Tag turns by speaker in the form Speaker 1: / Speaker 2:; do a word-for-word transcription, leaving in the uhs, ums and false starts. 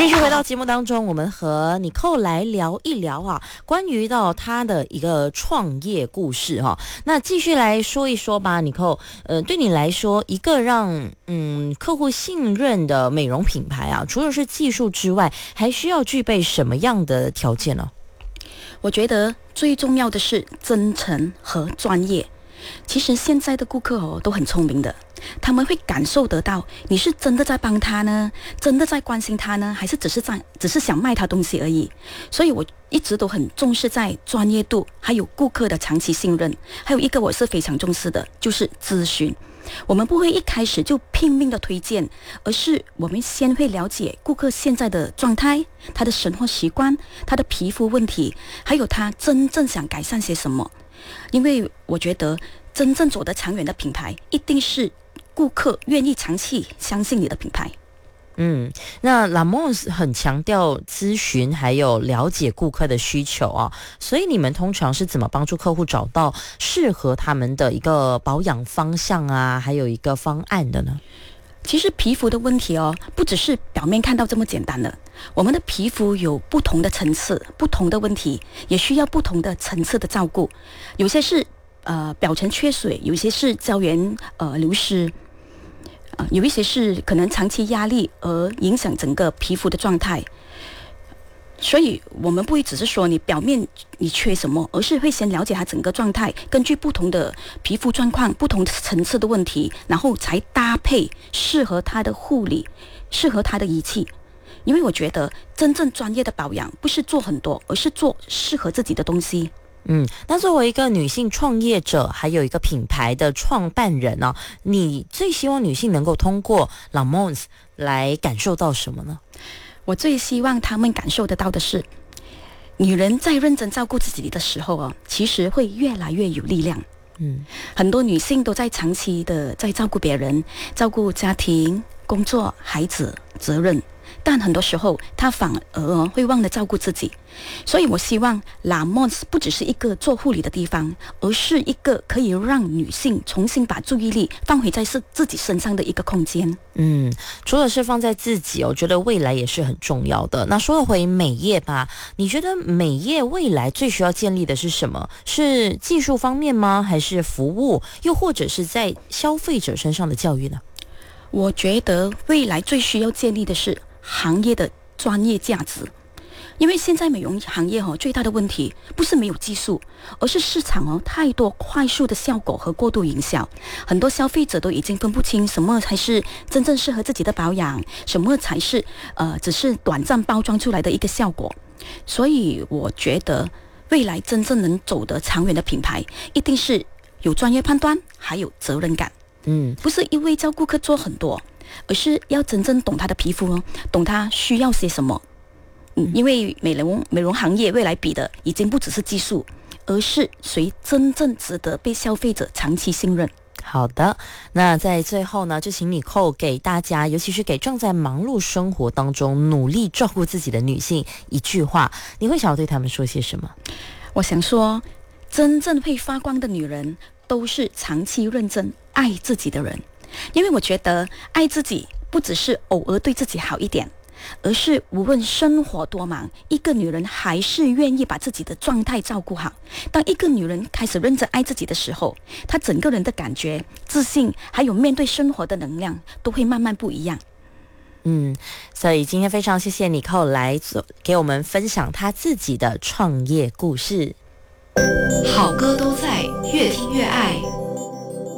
Speaker 1: 继续回到节目当中，我们和妮蔻来聊一聊啊，关于到她的一个创业故事哈、啊。那继续来说一说吧，妮蔻，呃，对你来说，一个让嗯客户信任的美容品牌啊，除了是技术之外，还需要具备什么样的条件呢？
Speaker 2: 我觉得最重要的是真诚和专业。其实现在的顾客哦都很聪明的，他们会感受得到你是真的在帮他呢，真的在关心他呢，还是只是在只是想卖他东西而已。所以我一直都很重视在专业度，还有顾客的长期信任。还有一个我是非常重视的，就是咨询。我们不会一开始就拼命的推荐，而是我们先会了解顾客现在的状态，他的生活习惯，他的皮肤问题，还有他真正想改善些什么。因为我觉得真正走得长远的品牌，一定是顾客愿意长期相信你的品牌。
Speaker 1: 嗯，那 Lamons 很强调咨询还有了解顾客的需求啊，所以你们通常是怎么帮助客户找到适合他们的一个保养方向啊，还有一个方案的呢？
Speaker 2: 其实皮肤的问题哦，不只是表面看到这么简单的。我们的皮肤有不同的层次，不同的问题，也需要不同的层次的照顾。有些是呃表层缺水，有些是胶原呃流失，呃有一些是可能长期压力而影响整个皮肤的状态。所以我们不会只是说你表面你缺什么，而是会先了解它整个状态，根据不同的皮肤状况、不同层次的问题，然后才搭配适合它的护理、适合它的仪器。因为我觉得真正专业的保养不是做很多，而是做适合自己的东西。
Speaker 1: 嗯，那作为一个女性创业者，还有一个品牌的创办人呢、啊，你最希望女性能够通过 Lamons 来感受到什么呢？
Speaker 2: 我最希望他们感受得到的是，女人在认真照顾自己的时候哦，其实会越来越有力量。
Speaker 1: 嗯，
Speaker 2: 很多女性都在长期的在照顾别人，照顾家庭、工作、孩子、责任，但很多时候她反而会忘了照顾自己。所以我希望 Lamons 不只是一个做护理的地方，而是一个可以让女性重新把注意力放回在是自己身上的一个空间。
Speaker 1: 嗯，除了是放在自己，我觉得未来也是很重要的。那说回美业吧，你觉得美业未来最需要建立的是什么？是技术方面吗？还是服务？又或者是在消费者身上的教育呢？
Speaker 2: 我觉得未来最需要建立的是行业的专业价值。因为现在美容行业哦，最大的问题不是没有技术，而是市场哦太多快速的效果和过度营销，很多消费者都已经分不清什么才是真正适合自己的保养，什么才是呃只是短暂包装出来的一个效果。所以我觉得未来真正能走得长远的品牌，一定是有专业判断，还有责任感。
Speaker 1: 嗯，
Speaker 2: 不是一味叫顾客做很多，而是要真正懂他的皮肤哦，懂他需要些什么。嗯，因为美容美容行业未来比的已经不只是技术，而是谁真正值得被消费者长期信任。
Speaker 1: 好的，那在最后呢，就请妮蔻给大家，尤其是给正在忙碌生活当中努力照顾自己的女性一句话，你会想要对她们说些什么？
Speaker 2: 我想说，真正会发光的女人都是长期认真爱自己的人。因为我觉得爱自己不只是偶尔对自己好一点，而是无论生活多忙，一个女人还是愿意把自己的状态照顾好。当一个女人开始认真爱自己的时候，她整个人的感觉、自信，还有面对生活的能量，都会慢慢不一样。
Speaker 1: 嗯，所以今天非常谢谢妮蔻来做给我们分享她自己的创业故事。
Speaker 3: 好歌都在，越听越爱。